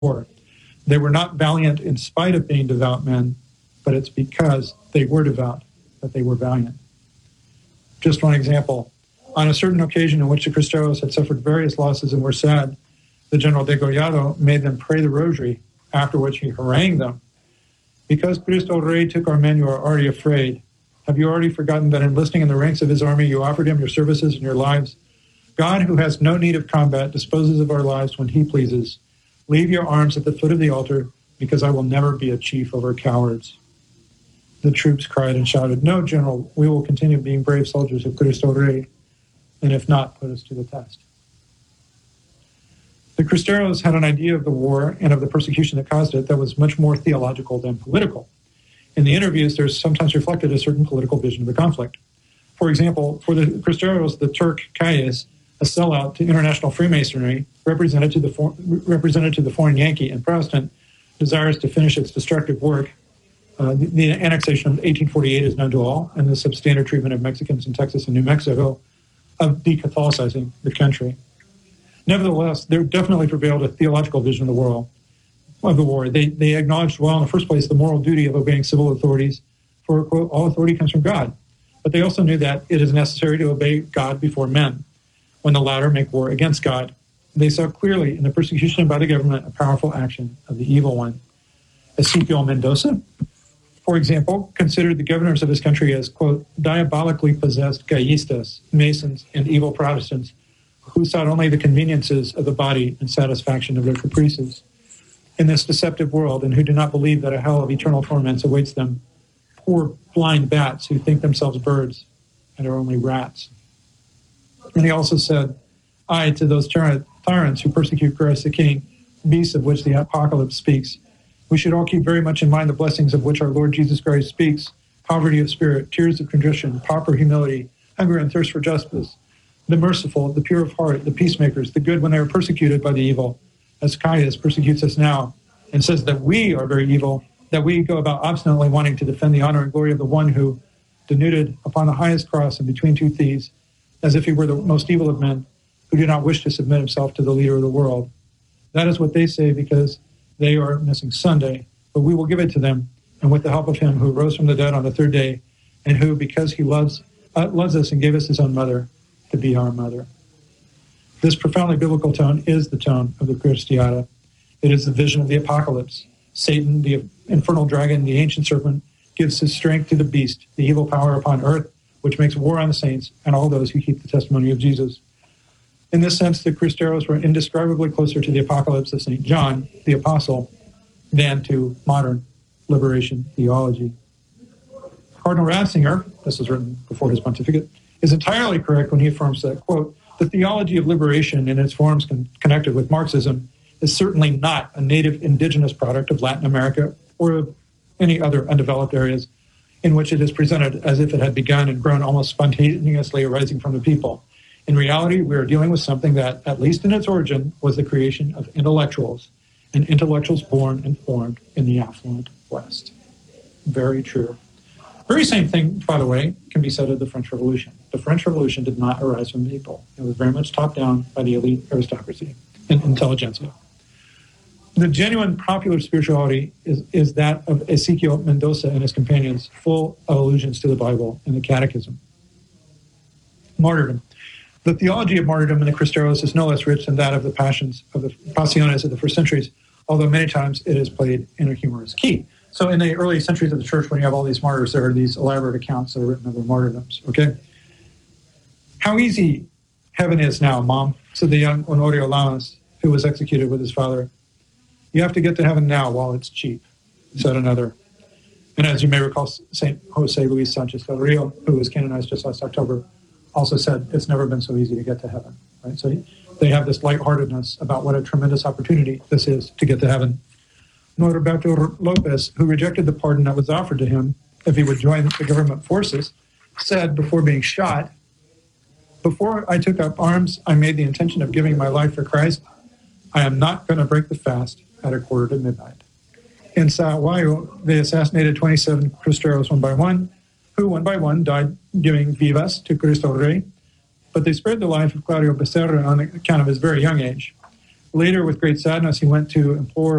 war. They were not valiant in spite of being devout men, but it's because they were devout that they were valiant. Just one example. On a certain occasion in which the Cristeros had suffered various losses and were sad, the General Degollado made them pray the rosary, after which he harangued them. Because Cristo Rey took our men, you are already afraid. Have you already forgotten that enlisting in the ranks of his army, you offered him your services and your lives? God, who has no need of combat, disposes of our lives when he pleases. Leave your arms at the foot of the altar, because I will never be a chief over cowards. The troops cried and shouted, no, General, we will continue being brave soldiers of Cristo Rey, and if not, put us to the test. The Cristeros had an idea of the war and of the persecution that caused it that was much more theological than political. In the interviews, there's sometimes reflected a certain political vision of the conflict. For example, for the Cristeros, the Turk Calles, a sellout to international Freemasonry, represented to the foreign Yankee and Protestant, desires to finish its destructive work. The annexation of 1848 is known to all, and the substandard treatment of Mexicans in Texas and New Mexico of de-Catholicizing the country. Nevertheless, there definitely prevailed a theological vision of the war. They acknowledged, well, in the first place, the moral duty of obeying civil authorities, for, quote, all authority comes from God. But they also knew that it is necessary to obey God before men, when the latter make war against God. They saw clearly in the persecution by the government a powerful action of the evil one. Ezequiel Mendoza, for example, considered the governors of his country as, quote, diabolically possessed gallistas, Masons, and evil Protestants, who sought only the conveniences of the body and satisfaction of their caprices. In this deceptive world, and who do not believe that a hell of eternal torments awaits them, poor blind bats who think themselves birds and are only rats. And he also said, I, to those tyrants who persecute Christ the King, beasts of which the apocalypse speaks, we should all keep very much in mind the blessings of which our Lord Jesus Christ speaks, poverty of spirit, tears of contrition, pauper humility, hunger and thirst for justice, the merciful, the pure of heart, the peacemakers, the good when they are persecuted by the evil, as Caius persecutes us now, and says that we are very evil, that we go about obstinately wanting to defend the honor and glory of the one who, denuded upon the highest cross and between two thieves, as if he were the most evil of men, who do not wish to submit himself to the leader of the world. That is what they say because they are missing Sunday, but we will give it to them, and with the help of him who rose from the dead on the third day, and who, because he loves us and gave us his own mother, to be our mother. This profoundly biblical tone is the tone of the Cristiada. It is the vision of the apocalypse. Satan, the infernal dragon, the ancient serpent, gives his strength to the beast, the evil power upon earth, which makes war on the saints and all those who keep the testimony of Jesus. In this sense, the Cristeros were indescribably closer to the apocalypse of St. John, the apostle, than to modern liberation theology. Cardinal Ratzinger, this was written before his pontificate, is entirely correct when he affirms that, quote, the theology of liberation in its forms connected with Marxism is certainly not a native indigenous product of Latin America or of any other undeveloped areas in which it is presented as if it had begun and grown almost spontaneously arising from the people. In reality, we are dealing with something that, at least in its origin, was the creation of intellectuals, and intellectuals born and formed in the affluent West. Very true. Very same thing, by the way, can be said of the French Revolution. The French Revolution did not arise from the people. It was very much topped down by the elite aristocracy and intelligentsia. The genuine popular spirituality is that of Ezequiel Mendoza and his companions, full of allusions to the Bible and the Catechism. Martyrdom. The theology of martyrdom in the Cristeros is no less rich than that of the passiones of the first centuries, although many times it is played in a humorous key. So in the early centuries of the church, when you have all these martyrs, there are these elaborate accounts that are written of their martyrdoms, okay? How easy heaven is now, Mom, said the young Honorio Lamas, who was executed with his father. You have to get to heaven now while it's cheap, said another. And as you may recall, St. Jose Luis Sanchez del Rio, who was canonized just last October, also said it's never been so easy to get to heaven, right? So they have this lightheartedness about what a tremendous opportunity this is to get to heaven. Norberto Lopez, who rejected the pardon that was offered to him if he would join the government forces, said before being shot, before I took up arms, I made the intention of giving my life for Christ. I am not going to break the fast at midnight. In Sahuayo, they assassinated 27 Cristeros one by one, who one by one died giving vivas to Cristo Rey, but they spared the life of Claudio Becerra on account of his very young age. Later, with great sadness, he went to implore